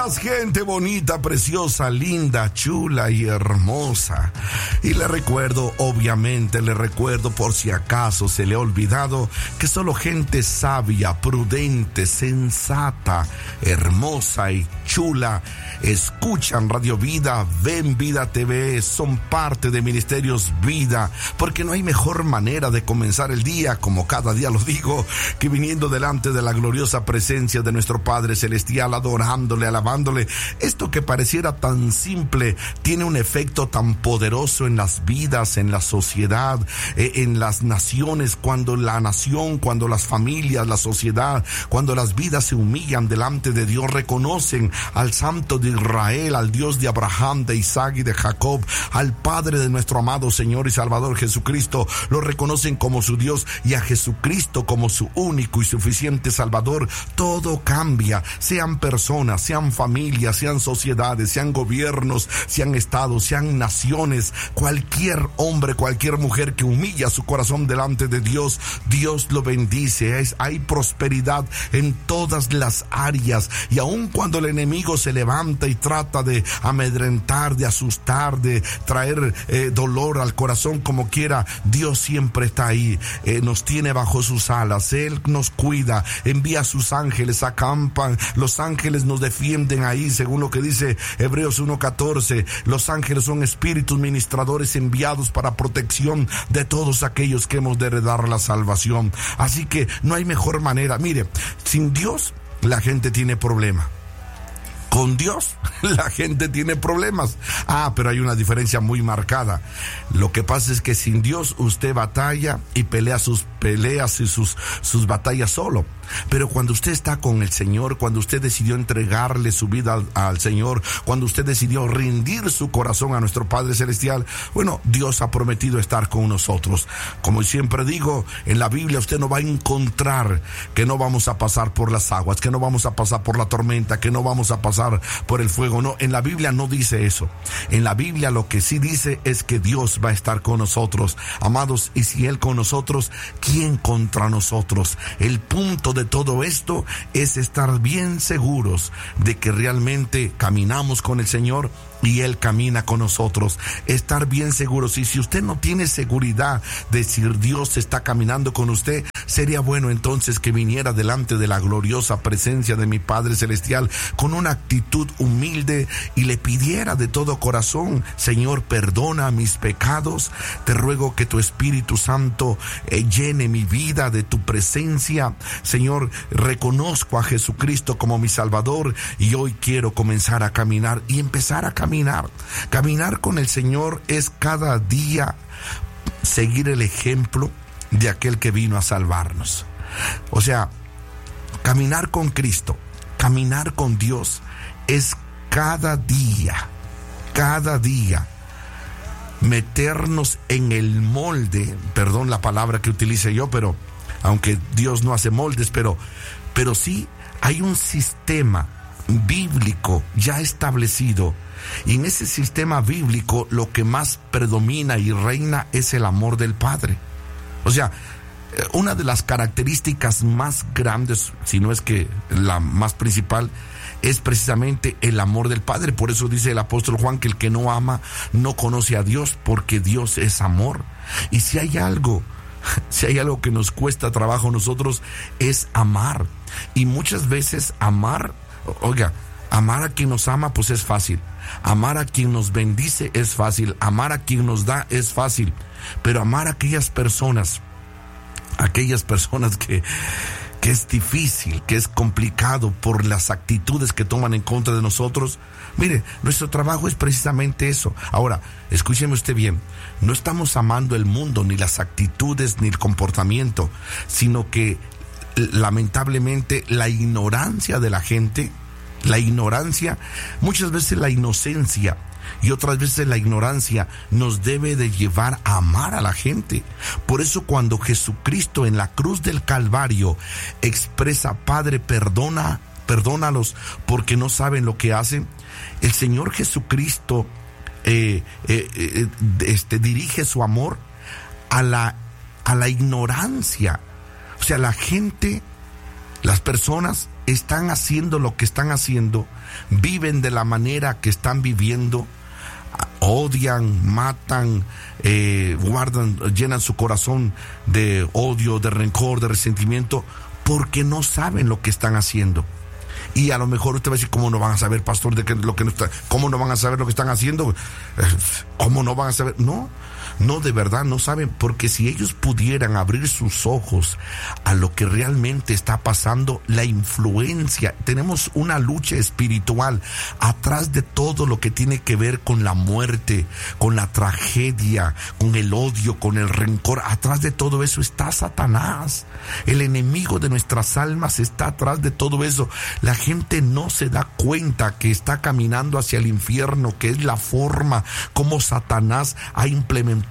días, gente bonita, preciosa, linda, chula y hermosa. Y le recuerdo, obviamente, por si acaso se le ha olvidado, que solo gente sabia, prudente, sensata, hermosa y chula escuchan Radio Vida, ven Vida TV, son parte de Ministerios Vida, porque no hay mejor manera de comenzar el día, como cada día lo digo, que viniendo delante de la gloriosa presencia de nuestro Padre Celestial, adorándole, alabándole. Esto que pareciera tan simple tiene un efecto tan poderoso en las vidas, en la sociedad, en las naciones, cuando la nación, cuando las familias, la sociedad, cuando las vidas se humillan delante de Dios, reconocen al Santo de Israel, al Dios de Abraham, de Isaac y de Jacob, al Padre de nuestro amado Señor y Salvador Jesucristo, lo reconocen como su Dios y a Jesucristo como su único y suficiente Salvador. Todo cambia, sean personas, sean familias, sean sociedades, sean gobiernos, sean estados, sean naciones. Cualquier hombre, cualquier mujer que humilla su corazón delante de Dios, Dios lo bendice. Hay prosperidad en todas las áreas, y aun cuando el enemigo se levanta y trata de amedrentar, de asustar, de traer dolor al corazón, como quiera, Dios siempre está ahí, nos tiene bajo sus alas. Él nos cuida, envía sus ángeles, acampan, los ángeles nos defienden ahí, según lo que dice Hebreos 1:14. Los ángeles son espíritus ministradores enviados para protección de todos aquellos que hemos de heredar la salvación. Así que no hay mejor manera. Mire, sin Dios la gente tiene problema. Con Dios la gente tiene problemas. Pero hay una diferencia muy marcada. Lo que pasa es que sin Dios usted batalla y pelea sus peleas y sus batallas solo. Pero cuando usted está con el Señor, cuando usted decidió entregarle su vida al Señor, cuando usted decidió rendir su corazón a nuestro Padre Celestial, bueno, Dios ha prometido estar con nosotros. Como siempre digo, en la Biblia usted no va a encontrar que no vamos a pasar por las aguas, que no vamos a pasar por la tormenta, que no vamos a pasar por el fuego. No, en la Biblia no dice eso. En la Biblia lo que sí dice es que Dios va a estar con nosotros. Amados, y si Él con nosotros, ¿quién contra nosotros? El punto de todo esto es estar bien seguros de que realmente caminamos con el Señor y Él camina con nosotros. Estar bien seguros. Y si usted no tiene seguridad de si Dios está caminando con usted, sería bueno entonces que viniera delante de la gloriosa presencia de mi Padre Celestial con una actitud humilde y le pidiera de todo corazón: Señor, perdona mis pecados, te ruego que tu Espíritu Santo llene mi vida de tu presencia. Señor, reconozco a Jesucristo como mi Salvador y hoy quiero comenzar a caminar y empezar a caminar. Caminar con el Señor es cada día seguir el ejemplo de aquel que vino a salvarnos. O sea, caminar con Cristo, caminar con Dios es cada día meternos en el molde, perdón la palabra que utilice yo, pero aunque Dios no hace moldes, pero sí hay un sistema bíblico ya establecido, y en ese sistema bíblico lo que más predomina y reina es el amor del Padre. O sea, una de las características más grandes, si no es que la más principal, es precisamente el amor del Padre. Por eso dice el apóstol Juan que el que no ama no conoce a Dios, porque Dios es amor. Y si hay algo que nos cuesta trabajo a nosotros, es amar. Y muchas veces amar a quien nos ama pues es fácil. Amar a quien nos bendice es fácil. Amar a quien nos da es fácil. Pero amar a aquellas personas que es difícil, que es complicado por las actitudes que toman en contra de nosotros. Mire, nuestro trabajo es precisamente eso. Ahora, escúcheme usted bien, no estamos amando el mundo, ni las actitudes, ni el comportamiento, sino que lamentablemente la ignorancia de la gente, muchas veces la inocencia y otras veces la ignorancia nos debe de llevar a amar a la gente. Por eso cuando Jesucristo en la cruz del Calvario expresa: Padre, perdónalos porque no saben lo que hacen, el Señor Jesucristo dirige su amor a la ignorancia. O sea, la gente, las personas están haciendo lo que están haciendo, viven de la manera que están viviendo, odian, matan, guardan, llenan su corazón de odio, de rencor, de resentimiento, porque no saben lo que están haciendo. Y a lo mejor usted va a decir, ¿cómo no van a saber, pastor, cómo no van a saber lo que están haciendo? ¿Cómo no van a saber? No, de verdad no saben, porque si ellos pudieran abrir sus ojos a lo que realmente está pasando, la influencia, tenemos una lucha espiritual atrás de todo lo que tiene que ver con la muerte, con la tragedia, con el odio, con el rencor. Atrás de todo eso está Satanás, el enemigo de nuestras almas está atrás de todo eso. La gente no se da cuenta que está caminando hacia el infierno, que es la forma como Satanás ha implementado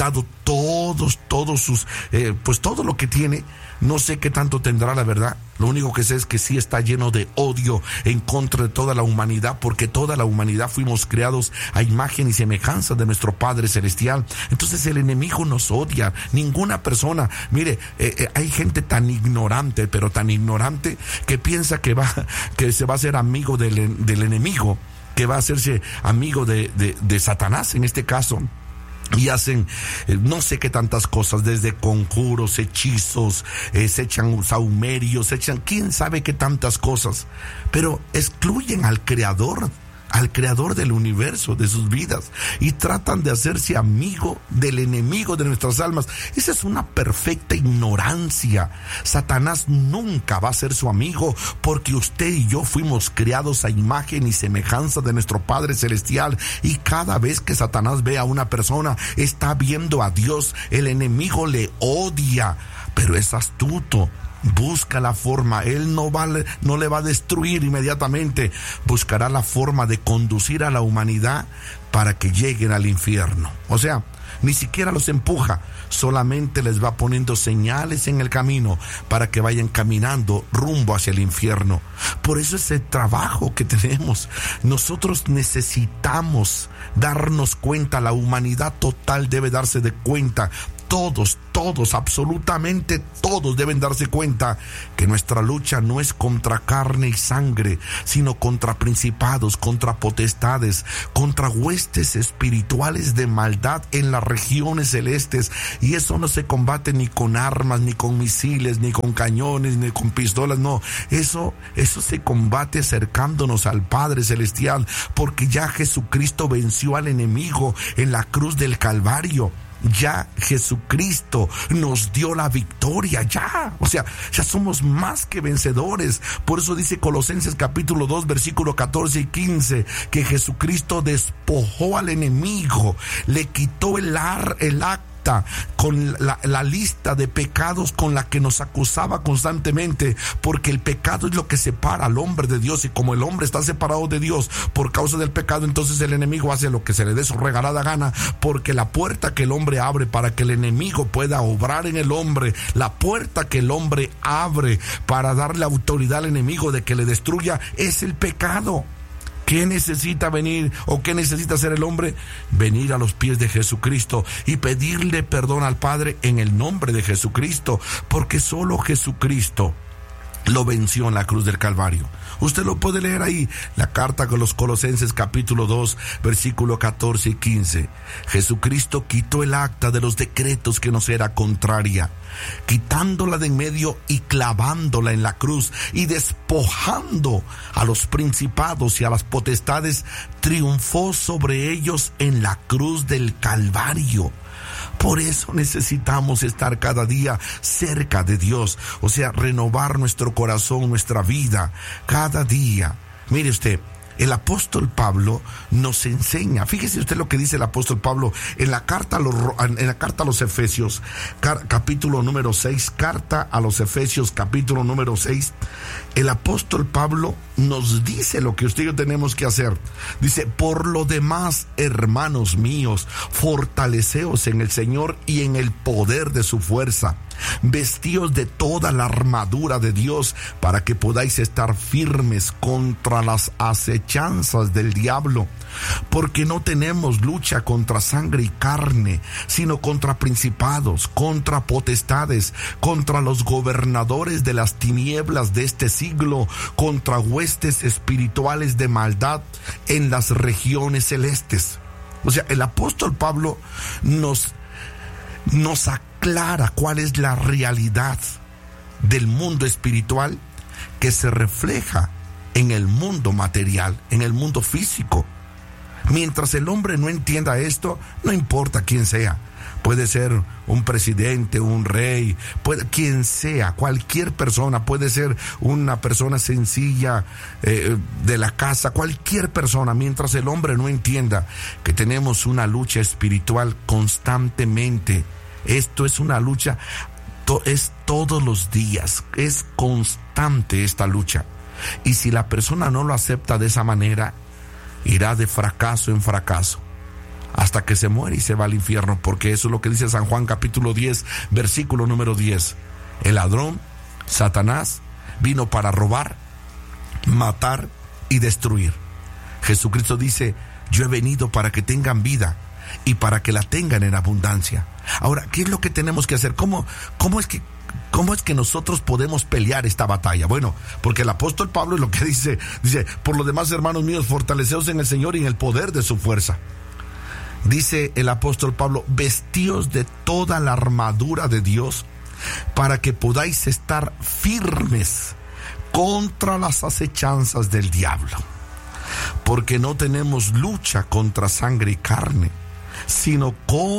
todos sus, pues todo lo que tiene. No sé qué tanto tendrá, la verdad. Lo único que sé es que sí está lleno de odio en contra de toda la humanidad, porque toda la humanidad fuimos creados a imagen y semejanza de nuestro Padre Celestial. Entonces el enemigo nos odia. Ninguna persona, mire, hay gente tan ignorante, pero tan ignorante, que piensa que se va a hacer amigo del enemigo, que va a hacerse amigo de Satanás en este caso. Y hacen no sé qué tantas cosas, desde conjuros, hechizos, se echan sahumerios, se echan quién sabe qué tantas cosas, pero excluyen al Creador del universo, de sus vidas, y tratan de hacerse amigo del enemigo de nuestras almas. Esa es una perfecta ignorancia. Satanás nunca va a ser su amigo, porque usted y yo fuimos creados a imagen y semejanza de nuestro Padre Celestial, y cada vez que Satanás ve a una persona, está viendo a Dios. El enemigo le odia, pero es astuto. Busca la forma, él no le va a destruir inmediatamente, buscará la forma de conducir a la humanidad para que lleguen al infierno. O sea, ni siquiera los empuja, solamente les va poniendo señales en el camino para que vayan caminando rumbo hacia el infierno. Por eso ese trabajo que tenemos, nosotros necesitamos darnos cuenta, la humanidad total debe darse de cuenta. Todos, absolutamente todos deben darse cuenta que nuestra lucha no es contra carne y sangre, sino contra principados, contra potestades, contra huestes espirituales de maldad en las regiones celestes. Y eso no se combate ni con armas, ni con misiles, ni con cañones, ni con pistolas, no. Eso se combate acercándonos al Padre Celestial, porque ya Jesucristo venció al enemigo en la cruz del Calvario. Ya Jesucristo nos dio la victoria, ya somos más que vencedores. Por eso dice Colosenses capítulo 2 versículo 14 y 15 que Jesucristo despojó al enemigo, le quitó el acta con la lista de pecados con la que nos acusaba constantemente, porque el pecado es lo que separa al hombre de Dios, y como el hombre está separado de Dios por causa del pecado, entonces el enemigo hace lo que se le dé su regalada gana, porque la puerta que el hombre abre para que el enemigo pueda obrar en el hombre, la puerta que el hombre abre para darle autoridad al enemigo de que le destruya, es el pecado. ¿Qué necesita venir o qué necesita hacer el hombre? Venir a los pies de Jesucristo y pedirle perdón al Padre en el nombre de Jesucristo, porque solo Jesucristo lo venció en la cruz del Calvario. Usted lo puede leer ahí, la carta con los Colosenses capítulo 2 versículo 14 y 15. Jesucristo quitó el acta de los decretos que nos era contraria, quitándola de en medio y clavándola en la cruz, y despojando a los principados y a las potestades, triunfó sobre ellos en la cruz del Calvario. Por eso necesitamos estar cada día cerca de Dios, o sea, renovar nuestro corazón, nuestra vida, cada día. Mire usted, el apóstol Pablo nos enseña, fíjese usted lo que dice el apóstol Pablo en la carta a los Efesios, capítulo número 6, carta a los Efesios, capítulo número 6, el apóstol Pablo nos dice lo que usted y yo tenemos que hacer. Dice: por lo demás, hermanos míos, fortaleceos en el Señor y en el poder de su fuerza. Vestíos de toda la armadura de Dios para que podáis estar firmes contra las acechanzas acechanzas del diablo, porque no tenemos lucha contra sangre y carne, sino contra principados, contra potestades, contra los gobernadores de las tinieblas de este siglo, contra huestes espirituales de maldad en las regiones celestes. O sea, el apóstol Pablo nos aclara cuál es la realidad del mundo espiritual que se refleja en el mundo material, en el mundo físico. Mientras el hombre no entienda esto, no importa quién sea. Puede ser un presidente, un rey, quien sea, cualquier persona, puede ser una persona sencilla de la casa, cualquier persona. Mientras el hombre no entienda que tenemos una lucha espiritual constantemente, esto es una lucha, es todos los días, es constante esta lucha. Y si la persona no lo acepta de esa manera, irá de fracaso en fracaso hasta que se muere y se va al infierno, porque eso es lo que dice San Juan capítulo 10, versículo número 10. El ladrón, Satanás, vino para robar, matar y destruir. Jesucristo dice: yo he venido para que tengan vida y para que la tengan en abundancia. Ahora, ¿qué es lo que tenemos que hacer? ¿Cómo es que nosotros podemos pelear esta batalla? Bueno, porque el apóstol Pablo es lo que dice, por lo demás, hermanos míos, fortaleceos en el Señor y en el poder de su fuerza. Dice el apóstol Pablo: vestíos de toda la armadura de Dios para que podáis estar firmes contra las acechanzas del diablo. Porque no tenemos lucha contra sangre y carne, sino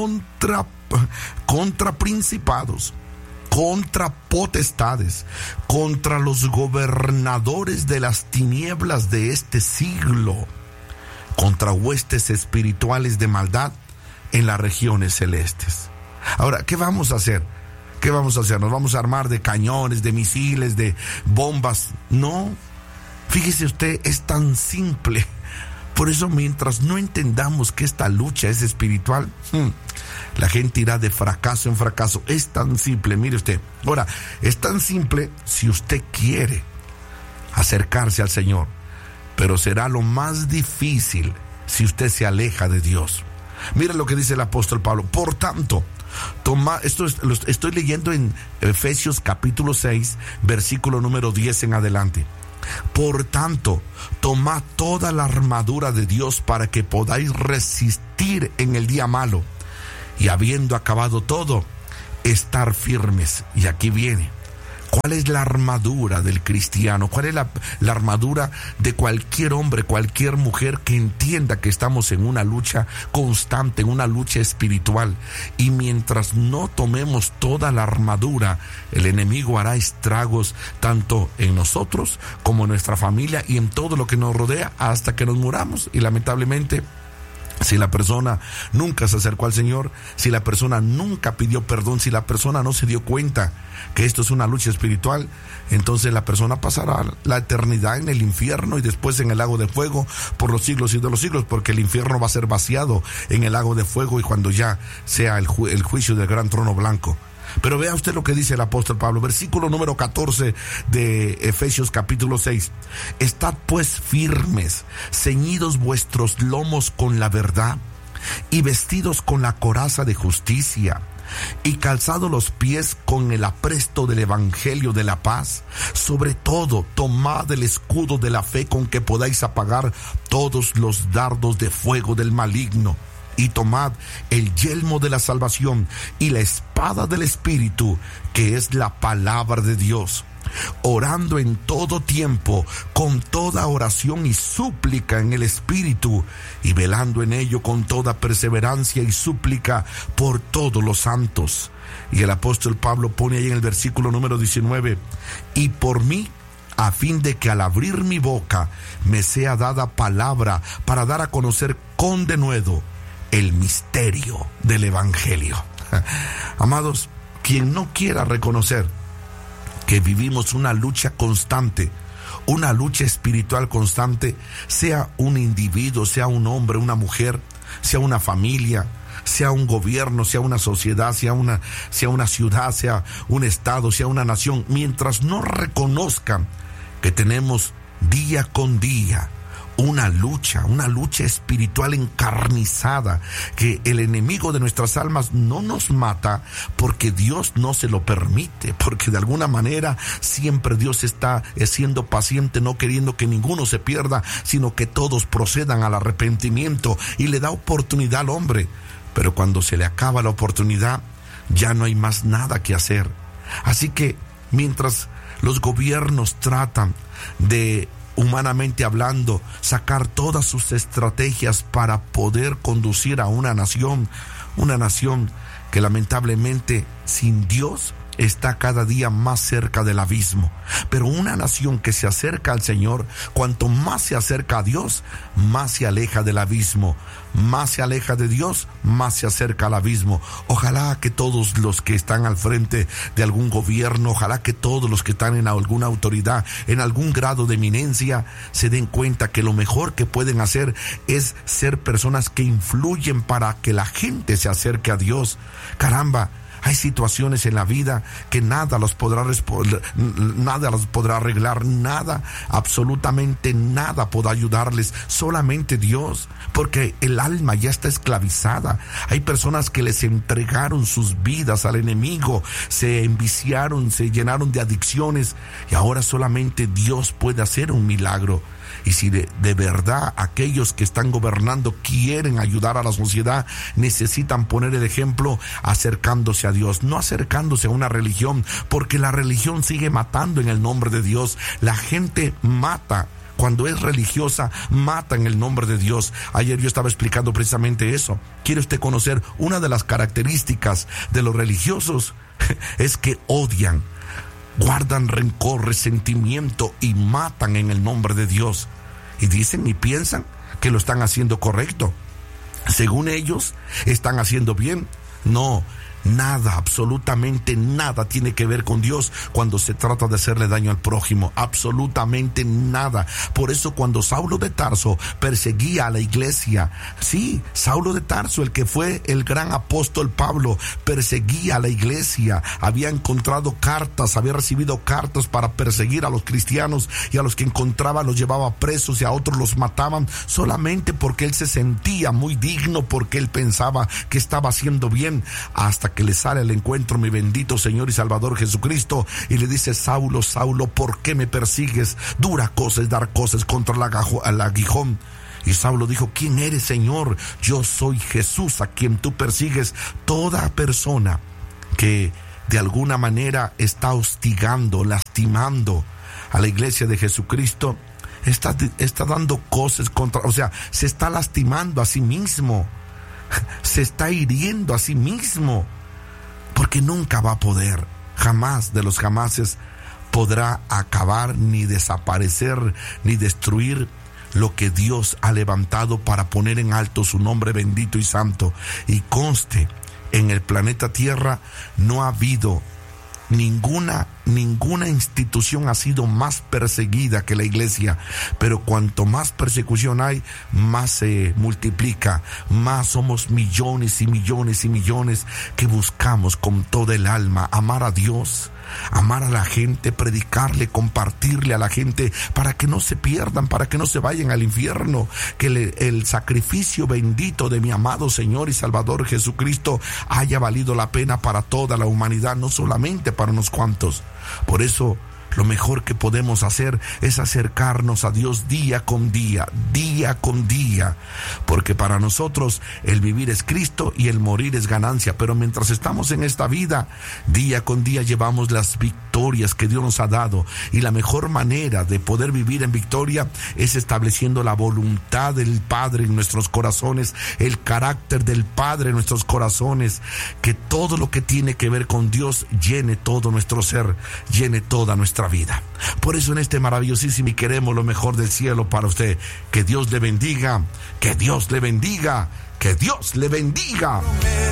contra principados, contra potestades, contra los gobernadores de las tinieblas de este siglo, contra huestes espirituales de maldad en las regiones celestes. Ahora, ¿qué vamos a hacer? ¿Qué vamos a hacer? ¿Nos vamos a armar de cañones, de misiles, de bombas? No. Fíjese usted, es tan simple. Por eso, mientras no entendamos que esta lucha es espiritual, la gente irá de fracaso en fracaso. Es tan simple, mire usted. Ahora, es tan simple si usted quiere acercarse al Señor, pero será lo más difícil si usted se aleja de Dios. Mira lo que dice el apóstol Pablo: por tanto, lo estoy leyendo en Efesios capítulo 6, versículo número 10 en adelante. Por tanto, tomad toda la armadura de Dios para que podáis resistir en el día malo, y habiendo acabado todo, estar firmes. Y aquí viene: ¿cuál es la armadura del cristiano? ¿Cuál es la armadura de cualquier hombre, cualquier mujer que entienda que estamos en una lucha constante, en una lucha espiritual? Y mientras no tomemos toda la armadura, el enemigo hará estragos tanto en nosotros como en nuestra familia y en todo lo que nos rodea hasta que nos muramos. Y lamentablemente, si la persona nunca se acercó al Señor, si la persona nunca pidió perdón, si la persona no se dio cuenta que esto es una lucha espiritual, entonces la persona pasará la eternidad en el infierno y después en el lago de fuego por los siglos y de los siglos, porque el infierno va a ser vaciado en el lago de fuego y cuando ya sea el juicio del gran trono blanco. Pero vea usted lo que dice el apóstol Pablo, versículo número 14 de Efesios capítulo 6. Estad pues firmes, ceñidos vuestros lomos con la verdad, y vestidos con la coraza de justicia, y calzados los pies con el apresto del evangelio de la paz. Sobre todo, tomad el escudo de la fe con que podáis apagar todos los dardos de fuego del maligno. Y tomad el yelmo de la salvación y la espada del Espíritu, que es la palabra de Dios, orando en todo tiempo con toda oración y súplica en el Espíritu, y velando en ello con toda perseverancia y súplica por todos los santos. Y el apóstol Pablo pone ahí en el versículo número 19: y por mí, a fin de que al abrir mi boca me sea dada palabra para dar a conocer con denuedo el misterio del evangelio. Amados, quien no quiera reconocer que vivimos una lucha constante, una lucha espiritual constante, sea un individuo, sea un hombre, una mujer, sea una familia, sea un gobierno, sea una sociedad, sea una ciudad, sea un estado, sea una nación, mientras no reconozcan que tenemos día con día una lucha espiritual encarnizada, que el enemigo de nuestras almas no nos mata porque Dios no se lo permite, porque de alguna manera siempre Dios está siendo paciente, no queriendo que ninguno se pierda, sino que todos procedan al arrepentimiento, y le da oportunidad al hombre. Pero cuando se le acaba la oportunidad, ya no hay más nada que hacer. Así que mientras los gobiernos tratan de, humanamente hablando, sacar todas sus estrategias para poder conducir a una nación que lamentablemente sin Dios está cada día más cerca del abismo. Pero una nación que se acerca al Señor, cuanto más se acerca a Dios, más se aleja del abismo. Más se aleja de Dios, más se acerca al abismo. Ojalá que todos los que están al frente de algún gobierno, ojalá que todos los que están en alguna autoridad, en algún grado de eminencia, se den cuenta que lo mejor que pueden hacer es ser personas que influyen para que la gente se acerque a Dios. Caramba, hay situaciones en la vida que nada los podrá arreglar, nada, absolutamente nada podrá ayudarles, solamente Dios, porque el alma ya está esclavizada. Hay personas que les entregaron sus vidas al enemigo, se enviciaron, se llenaron de adicciones, y ahora solamente Dios puede hacer un milagro. Y si de verdad aquellos que están gobernando quieren ayudar a la sociedad, necesitan poner el ejemplo acercándose a Dios, no acercándose a una religión, porque la religión sigue matando en el nombre de Dios. La gente mata. Cuando es religiosa, mata en el nombre de Dios. Ayer yo estaba explicando precisamente eso. ¿Quiere usted conocer una de las características de los religiosos? Es que odian, guardan rencor, resentimiento y matan en el nombre de Dios. Y dicen y piensan que lo están haciendo correcto. Según ellos, están haciendo bien. No, nada, absolutamente nada tiene que ver con Dios cuando se trata de hacerle daño al prójimo. Absolutamente nada. Por eso cuando Saulo de Tarso perseguía a la iglesia, sí, Saulo de Tarso, el que fue el gran apóstol Pablo, perseguía a la iglesia, había encontrado cartas, había recibido cartas para perseguir a los cristianos, y a los que encontraba los llevaba presos y a otros los mataban, solamente porque él se sentía muy digno, porque él pensaba que estaba haciendo bien, hasta que le sale al encuentro mi bendito Señor y Salvador Jesucristo, y le dice: Saulo, Saulo, ¿por qué me persigues? Dura cosa es dar cosas contra el aguijón. Y Saulo dijo: ¿quién eres, Señor? Yo soy Jesús a quien tú persigues. Toda persona que de alguna manera está hostigando, lastimando a la iglesia de Jesucristo, está dando cosas contra, o sea, se está lastimando a sí mismo, se está hiriendo a sí mismo, porque nunca va a poder, jamás de los jamases podrá acabar, ni desaparecer, ni destruir lo que Dios ha levantado para poner en alto su nombre bendito y santo. Y conste, en el planeta Tierra no ha habido ninguna institución ha sido más perseguida que la iglesia, pero cuanto más persecución hay, más se multiplica, más somos millones y millones y millones que buscamos con toda el alma amar a Dios, amar a la gente, predicarle, compartirle a la gente para que no se pierdan, para que no se vayan al infierno, que el sacrificio bendito de mi amado Señor y Salvador Jesucristo haya valido la pena para toda la humanidad, no solamente para unos cuantos. Por eso lo mejor que podemos hacer es acercarnos a Dios día con día, porque para nosotros el vivir es Cristo y el morir es ganancia. Pero mientras estamos en esta vida, día con día llevamos las victorias que Dios nos ha dado, y la mejor manera de poder vivir en victoria es estableciendo la voluntad del Padre en nuestros corazones, el carácter del Padre en nuestros corazones, que todo lo que tiene que ver con Dios llene todo nuestro ser, llene toda nuestra vida. Por eso en este maravillosísimo y queremos lo mejor del cielo para usted. Que Dios le bendiga, que Dios le bendiga, que Dios le bendiga.